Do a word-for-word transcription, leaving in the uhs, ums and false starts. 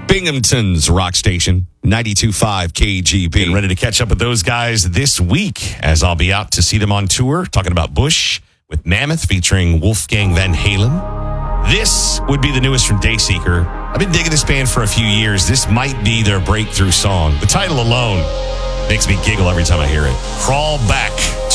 Binghamton's rock station, ninety-two point five K G B. Getting ready to catch up with those guys this week, as I'll be out to see them on tour, talking about Bush with Mammoth featuring Wolfgang Van Halen. This would be the newest from Dayseeker. I've been digging this band for a few years. This might be their breakthrough song. The title alone makes me giggle every time I hear it. Crawl Back